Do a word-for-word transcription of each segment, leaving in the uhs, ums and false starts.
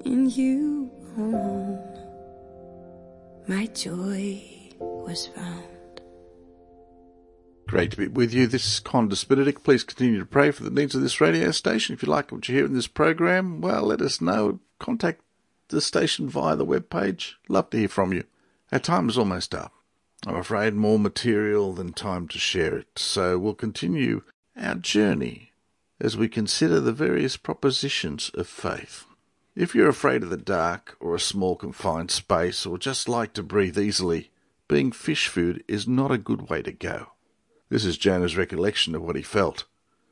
In you alone, my joy was found. Great to be with you. This is Qantas Benedict. Please continue to pray for the needs of this radio station. If you like what you hear in this program, well, let us know. Contact the station via the webpage. Love to hear from you. Our time is almost up. I'm afraid more material than time to share it. So we'll continue our journey as we consider the various propositions of faith. If you're afraid of the dark or a small confined space or just like to breathe easily, being fish food is not a good way to go. This is Jonah's recollection of what he felt.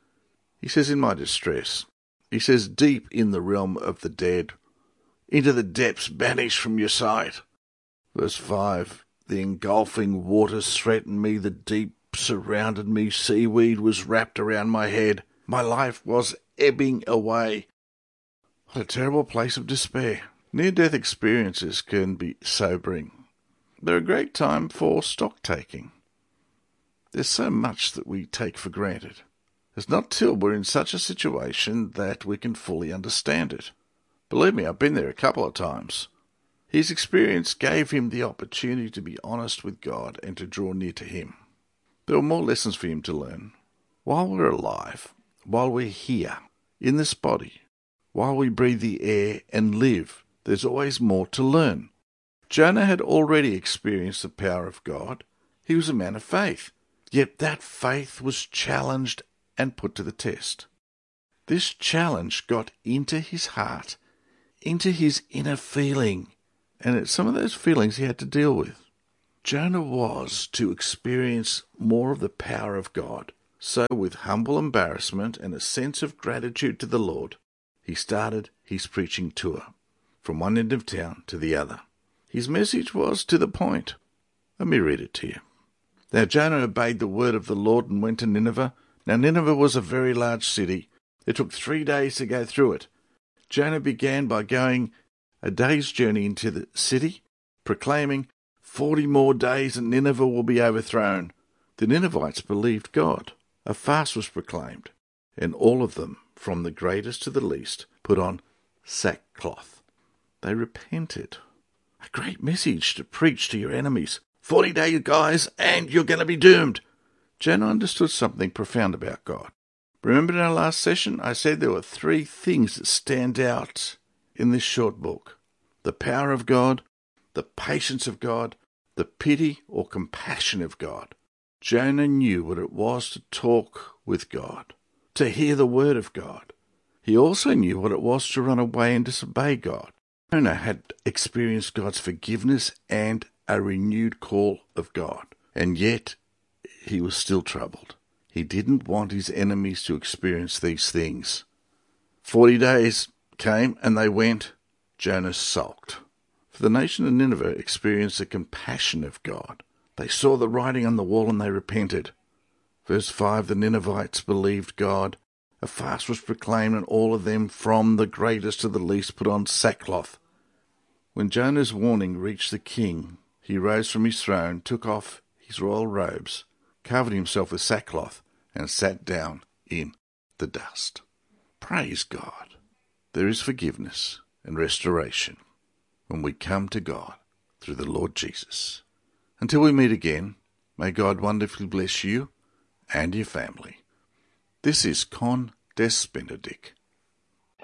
He says, in my distress, he says, deep in the realm of the dead, into the depths banish from your sight. Verse five, the engulfing waters threatened me, the deep surrounded me, seaweed was wrapped around my head, my life was ebbing away. What a terrible place of despair. Near-death experiences can be sobering. They're a great time for stock-taking. There's so much that we take for granted. It's not till we're in such a situation that we can fully understand it. Believe me, I've been there a couple of times. His experience gave him the opportunity to be honest with God and to draw near to him. There were more lessons for him to learn. While we're alive, while we're here, in this body, while we breathe the air and live, there's always more to learn. Jonah had already experienced the power of God. He was a man of faith. Yet that faith was challenged and put to the test. This challenge got into his heart, into his inner feeling, and it's some of those feelings he had to deal with. Jonah was to experience more of the power of God. So with humble embarrassment and a sense of gratitude to the Lord, he started his preaching tour, from one end of town to the other. His message was to the point. Let me read it to you. Now Jonah obeyed the word of the Lord and went to Nineveh. Now Nineveh was a very large city. It took three days to go through it. Jonah began by going a day's journey into the city, proclaiming, Forty more days and Nineveh will be overthrown. The Ninevites believed God. A fast was proclaimed, and all of them, from the greatest to the least, put on sackcloth. They repented. A great message to preach to your enemies. Forty days, guys, and you're going to be doomed. Jonah understood something profound about God. Remember in our last session, I said there were three things that stand out in this short book. The power of God, the patience of God, the pity or compassion of God. Jonah knew what it was to talk with God, to hear the word of God. He also knew what it was to run away and disobey God. Jonah had experienced God's forgiveness and a renewed call of God, and yet he was still troubled. He didn't want his enemies to experience these things. Forty days came and they went. Jonah sulked. For the nation of Nineveh experienced the compassion of God. They saw the writing on the wall and they repented. Verse five, the Ninevites believed God. A fast was proclaimed and all of them, from the greatest to the least, put on sackcloth. When Jonah's warning reached the king, he rose from his throne, took off his royal robes, covered himself with sackcloth, and sat down in the dust. Praise God. There is forgiveness and restoration when we come to God through the Lord Jesus. Until we meet again, may God wonderfully bless you and your family. This is Con Des Benedict,